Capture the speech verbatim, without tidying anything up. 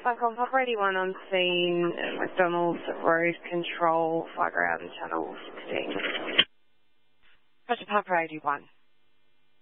Fuck on Papa eighty-one on scene at McDonald's Road Control, Fly Ground Channel sixteen. Roger, Papa eighty-one.